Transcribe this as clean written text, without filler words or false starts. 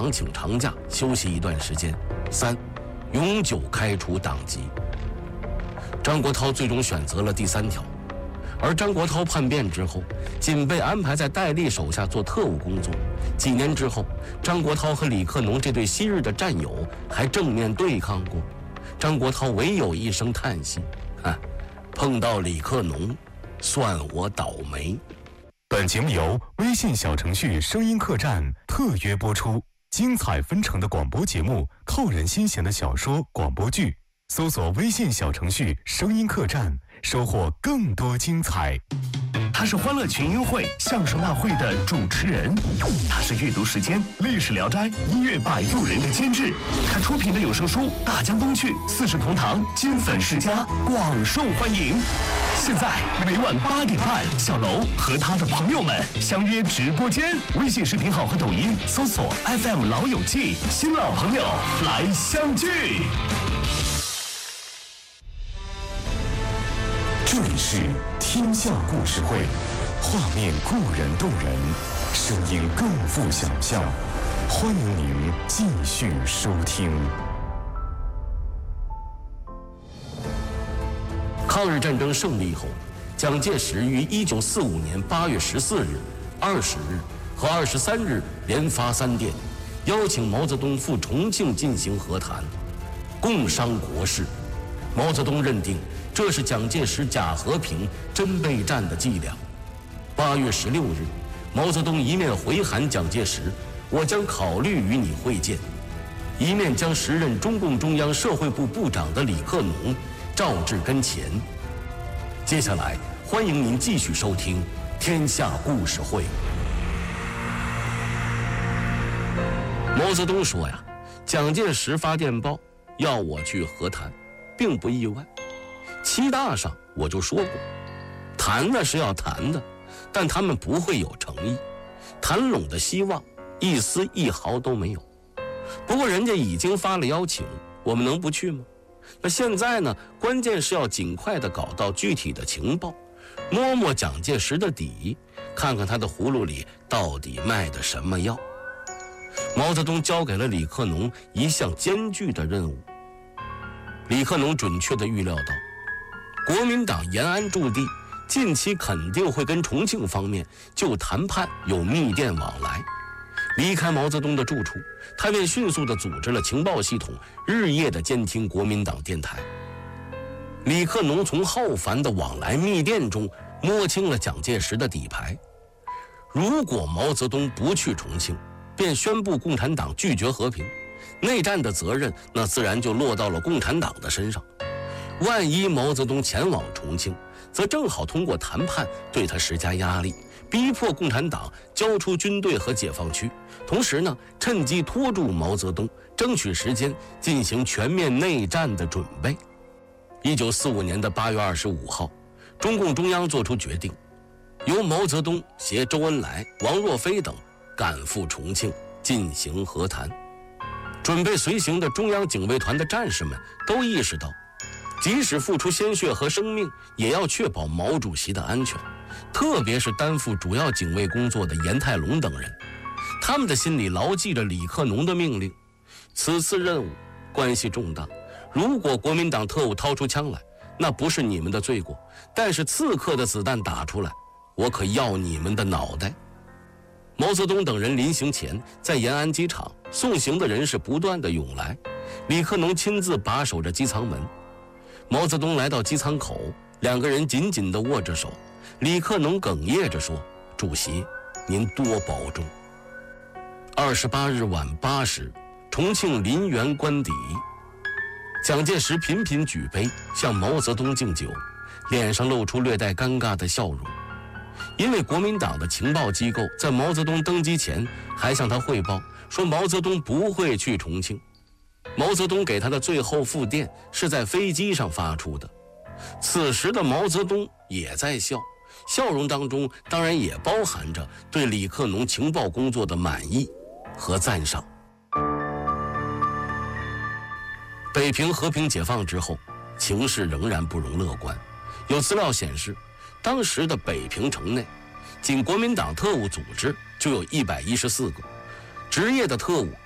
党请长假休息一段时间。3. 永久开除党籍。张国焘最终选择了第3条，而张国焘叛变之后，仅被安排在戴笠手下做特务工作。几年之后，张国焘和李克农这对昔日的战友还正面对抗过。张国焘唯有一声叹息：碰到李克农，算我倒霉。 本节目由微信小程序声音客栈特约播出，精彩纷呈的广播节目，扣人心弦的小说广播剧，搜索微信小程序声音客栈，收获更多精彩。他是欢乐群英会相声大会的主持人，他是阅读时间历史聊斋音乐摆渡人的监制，他出品的有声书《大江东去》四世同堂金粉世家广受欢迎。现在每晚8点半，小楼和他的朋友们相约直播间，微信视频号和抖音搜索 FM 老友记，新老朋友来相聚。这里是天下故事会，画面固然动人，声音更富想象。欢迎您继续收听。 抗日战争胜利后，蒋介石于1945年8月14日、20日和23日连发3电，邀请毛泽东赴重庆进行和谈，共商国事。毛泽东认定这是蒋介石假和平真备战的伎俩。8月16日，毛泽东一面回函蒋介石，我将考虑与你会见，一面将时任中共中央社会部部长的李克农召至跟前。接下来，欢迎您继续收听《天下故事会》。毛泽东说呀，蒋介石发电报要我去和谈，并不意外。7大上我就说过，谈呢是要谈的，但他们不会有诚意，谈拢的希望一丝一毫都没有。不过人家已经发了邀请，我们能不去吗？那现在呢，关键是要尽快的搞到具体的情报，摸摸蒋介石的底，看看他的葫芦里到底卖的什么药。毛泽东交给了李克农一项艰巨的任务。李克农准确地预料到，国民党延安驻地近期肯定会跟重庆方面就谈判有密电往来。离开毛泽东的住处，他便迅速地组织了情报系统，日夜地监听国民党电台。李克农从浩繁的往来密电中摸清了蒋介石的底牌。如果毛泽东不去重庆，便宣布共产党拒绝和平，内战的责任那自然就落到了共产党的身上。万一毛泽东前往重庆，则正好通过谈判对他施加压力，逼迫共产党交出军队和解放区，同时呢，趁机拖住毛泽东，争取时间进行全面内战的准备。1945年的8月25号，中共中央作出决定，由毛泽东携周恩来、王若飞等赶赴重庆进行和谈。准备随行的中央警卫团的战士们都意识到，即使付出鲜血和生命，也要确保毛主席的安全，特别是担负主要警卫工作的严泰龙等人，他们的心里牢记着李克农的命令。此次任务关系重大，如果国民党特务掏出枪来，那不是你们的罪过，但是刺客的子弹打出来，我可要你们的脑袋。毛泽东等人临行前，在延安机场送行的人是不断的涌来，李克农亲自把守着机舱门。毛泽东来到机舱口，两个人紧紧地握着手，李克农哽咽着说：“主席，您多保重。”28日晚8时，重庆林园官邸，蒋介石频频举杯向毛泽东敬酒，脸上露出略带尴尬的笑容。因为国民党的情报机构在毛泽东登基前还向他汇报说毛泽东不会去重庆。毛泽东给他的最后复电是在飞机上发出的。此时的毛泽东也在笑，笑容当中当然也包含着对李克农情报工作的满意和赞赏。北平和平解放之后，情势仍然不容乐观。有资料显示，当时的北平城内，仅国民党特务组织就有114个，职业的特务